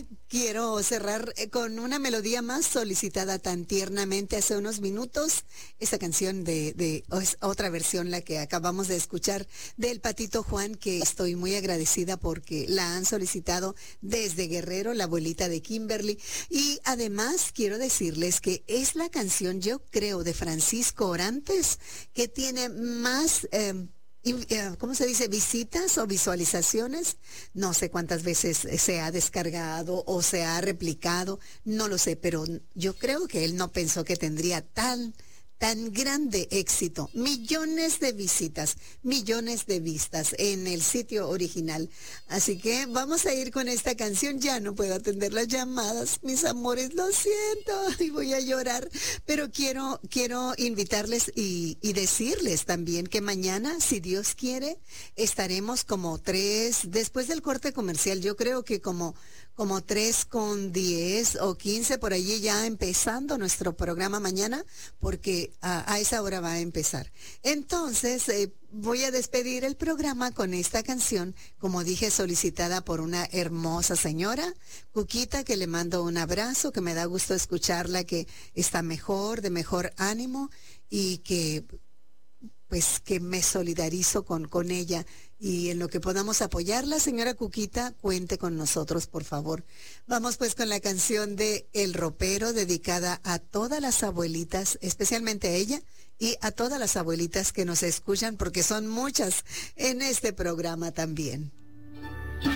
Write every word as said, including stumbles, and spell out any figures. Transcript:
y quiero cerrar eh, con una melodía más solicitada tan tiernamente hace unos minutos. Esta canción de, de o es otra versión, la que acabamos de escuchar, del Patito Juan, que estoy muy agradecida porque la han solicitado desde Guerrero, la abuelita de Kimberly. Y además quiero decirles que es la canción, yo creo, de Francisco Orantes, que tiene más... Eh, Y, eh, ¿cómo se dice? Visitas o visualizaciones. No sé cuántas veces se ha descargado o se ha replicado, no lo sé, pero yo creo que él no pensó que tendría tan, tan grande éxito. Millones de visitas, millones de vistas en el sitio original. Así que vamos a ir con esta canción. Ya no puedo atender las llamadas, mis amores, lo siento, y voy a llorar. Pero quiero, quiero invitarles y, y decirles también que mañana, si Dios quiere, estaremos como tres, después del corte comercial, yo creo que como, como tres con diez o quince por allí, ya empezando nuestro programa mañana, porque a, a esa hora va a empezar. Entonces, eh, voy a despedir el programa con esta canción, como dije, solicitada por una hermosa señora, Cuquita, que le mando un abrazo, que me da gusto escucharla, que está mejor, de mejor ánimo, y que pues que me solidarizo con, con ella, y en lo que podamos apoyarla, señora Cuquita, cuente con nosotros, por favor. Vamos pues con la canción de El Ropero, dedicada a todas las abuelitas, especialmente a ella, y a todas las abuelitas que nos escuchan, porque son muchas en este programa también.